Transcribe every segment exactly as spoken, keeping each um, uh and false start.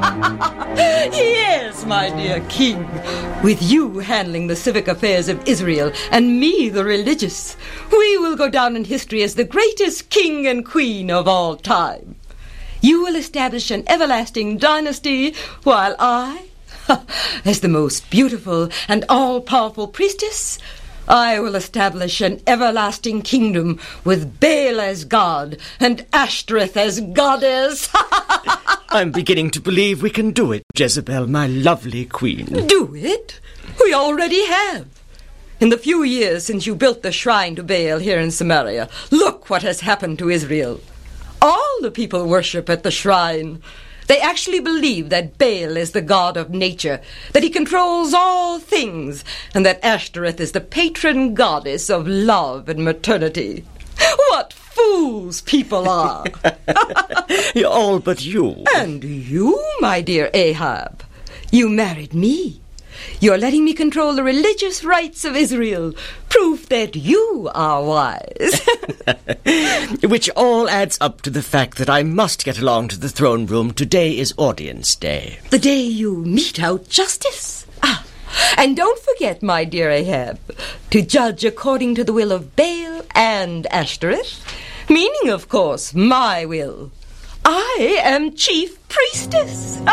Yes, my dear king. With you handling the civic affairs of Israel and me the religious, we will go down in history as the greatest king and queen of all time. You will establish an everlasting dynasty, while I, as the most beautiful and all-powerful priestess, I will establish an everlasting kingdom with Baal as god and Ashtoreth as goddess. I'm beginning to believe we can do it, Jezebel, my lovely queen. Do it? We already have. In the few years since you built the shrine to Baal here in Samaria, look what has happened to Israel. All the people worship at the shrine. They actually believe that Baal is the god of nature, that he controls all things, and that Ashtoreth is the patron goddess of love and maternity. What fools people are! All but you. And you, my dear Ahab. You married me. You're letting me control the religious rites of Israel. Proof that you are wise. Which all adds up to the fact that I must get along to the throne room. Today is audience day. The day you mete out justice. Ah, and don't forget, my dear Ahab, to judge according to the will of Baal and Ashtoreth, meaning, of course, my will. I am chief priestess.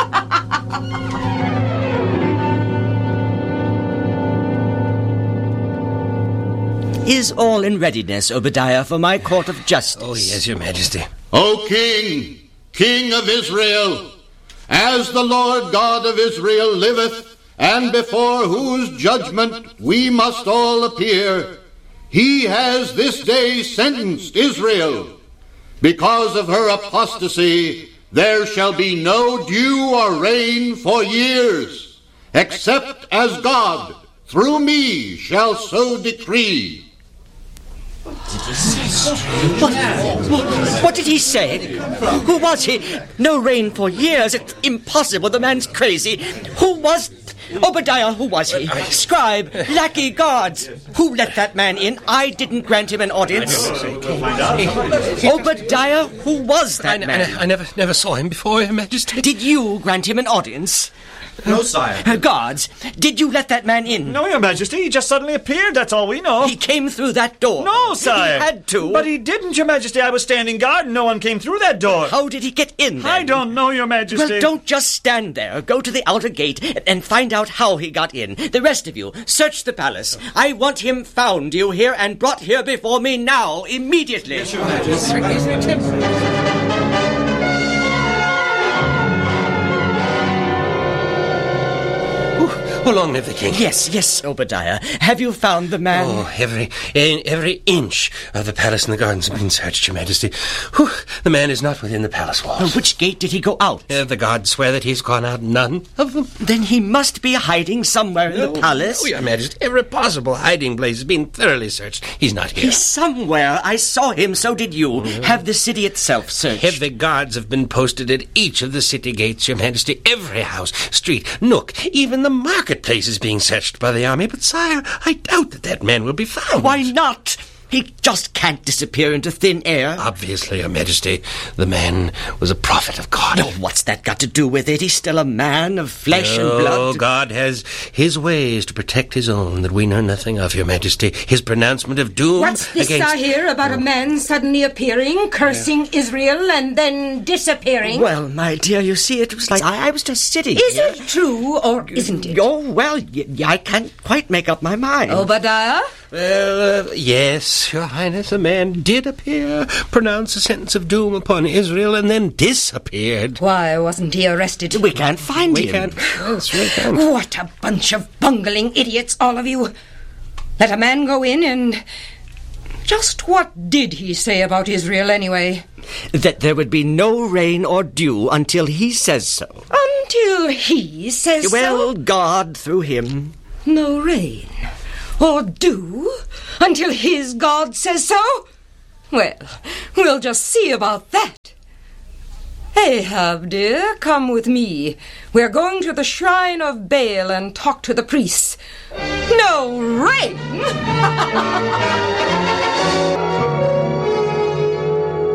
Is all in readiness, Obadiah, for my court of justice? Oh, yes, your majesty. O king, king of Israel, as the Lord God of Israel liveth, and before whose judgment we must all appear, he has this day sentenced Israel. Because of her apostasy, there shall be no dew or rain for years, except as God, through me, shall so decree. What, what, what did he say? Who was he? No rain for years. It's impossible. The man's crazy. Who was... Obadiah, who was he? Scribe, lackey, guards. Who let that man in? I didn't grant him an audience. Obadiah, who was that I, man? I, I never never saw him before, your majesty. Did you grant him an audience? No, sire. Uh, guards, did you let that man in? No, your majesty. He just suddenly appeared, that's all we know. He came through that door. No, sire. He had to. But he didn't, your majesty. I was standing guard and no one came through that door. How did he get in, then? I don't know, your majesty. Well, don't just stand there. Go to the outer gate and find out how he got in. The rest of you, search the palace. I want him found, you hear, and brought here before me now, immediately. Yes, your majesty. Oh, long live the king. Yes, yes, Obadiah. Have you found the man? Oh, every every inch of the palace and the gardens have been searched, your majesty. Whew, the man is not within the palace walls. Well, which gate did he go out? Uh, the guards swear that he's gone out none of them. Then he must be hiding somewhere in No, the palace. No, your majesty. Every possible hiding place has been thoroughly searched. He's not here. He's somewhere. I saw him, so did you. Mm-hmm. Have the city itself searched. Heavy guards have been posted at each of the city gates, your majesty. Every house, street, nook, even the marketplace is being searched by the army. But, sire, I doubt that that man will be found. Why not? He just can't disappear into thin air. Obviously, your majesty, the man was a prophet of God. Oh, what's that got to do with it? He's still a man of flesh and blood. Oh, God has his ways to protect his own that we know nothing of, your majesty. His pronouncement of doom What's this against... I hear about a man suddenly appearing, cursing yeah. Israel, and then disappearing? Well, my dear, you see, it was like I, I was just sitting Is here. it true, or isn't it? Oh, well, y- y- I can't quite make up my mind. Obadiah? Uh, yes, Your Highness, a man did appear, pronounce a sentence of doom upon Israel, and then disappeared. Why wasn't he arrested? We can't find We him. can't. Yes, we can't. What a bunch of bungling idiots, all of you. Let a man go in and... Just what did he say about Israel, anyway? That there would be no rain or dew until he says so. Until he says well, so? God through him. No rain or dew until his God says so? Well, we'll just see about that. Ahab, dear, come with me. We're going to the shrine of Baal and talk to the priests. No rain!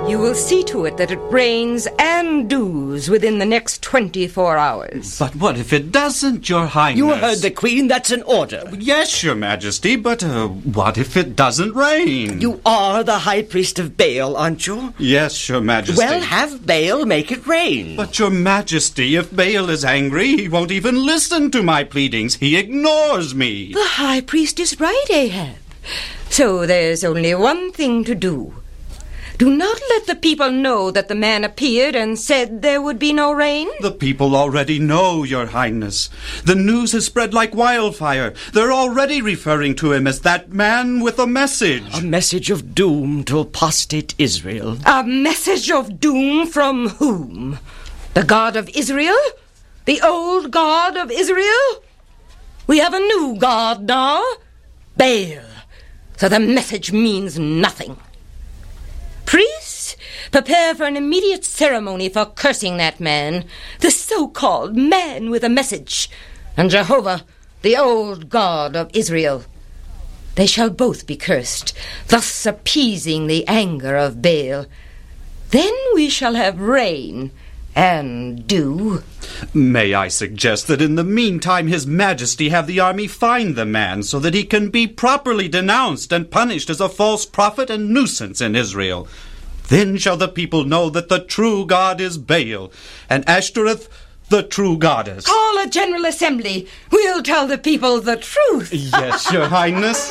You will see to it that it rains and dews within the next twenty-four hours. But what if it doesn't, Your Highness? You heard the Queen. That's an order. Yes, Your Majesty, but uh, what if it doesn't rain? You are the High Priest of Baal, aren't you? Yes, Your Majesty. Well, have Baal make it rain. But, Your Majesty, if Baal is angry, he won't even listen to my pleadings. He ignores me. The High Priest is right, Ahab. So there's only one thing to do. Do not let the people know that the man appeared and said there would be no rain. The people already know, Your Highness. The news has spread like wildfire. They're already referring to him as that man with a message. A message of doom to apostate Israel. A message of doom from whom? The God of Israel? The old God of Israel? We have a new God now, Baal. So the message means nothing. Priests, prepare for an immediate ceremony for cursing that man, the so-called man with a message, and Jehovah, the old God of Israel. They shall both be cursed, thus appeasing the anger of Baal. Then we shall have rain and dew. May I suggest that in the meantime His Majesty have the army find the man so that he can be properly denounced and punished as a false prophet and nuisance in Israel. Then shall the people know that the true God is Baal, and Ashtoreth the true goddess. Call a general assembly. We'll tell the people the truth. Yes, Your Highness.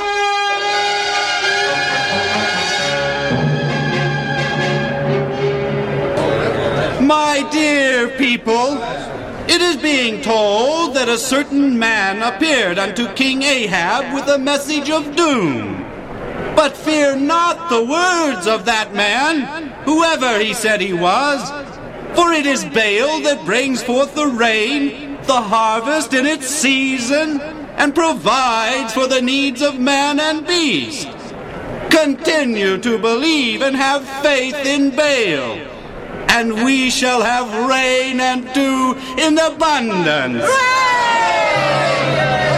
My dear people, it is being told that a certain man appeared unto King Ahab with a message of doom. But fear not the words of that man, whoever he said he was, for it is Baal that brings forth the rain, the harvest in its season, and provides for the needs of man and beast. Continue to believe and have faith in Baal, and we shall have rain and dew in abundance. Hooray!